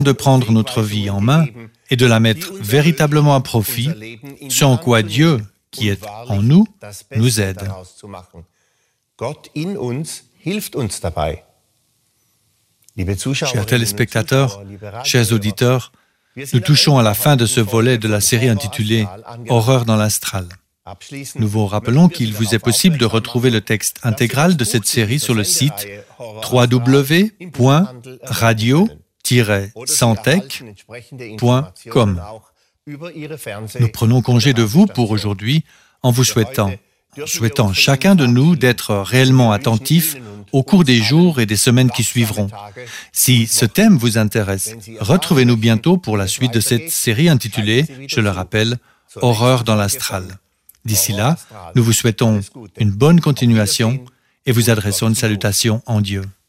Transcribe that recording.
de prendre notre vie en main et de la mettre véritablement à profit, ce en quoi Dieu, qui est en nous, nous aide. Chers téléspectateurs, chers auditeurs, nous touchons à la fin de ce volet de la série intitulée « Horreur dans l'astral ». Nous vous rappelons qu'il vous est possible de retrouver le texte intégral de cette série sur le site www.radio-santec.com. Nous prenons congé de vous pour aujourd'hui en vous souhaitant chacun de nous d'être réellement attentif au cours des jours et des semaines qui suivront. Si ce thème vous intéresse, retrouvez-nous bientôt pour la suite de cette série intitulée, je le rappelle, « Horreur dans l'astral ». D'ici là, nous vous souhaitons une bonne continuation et vous adressons une salutation en Dieu.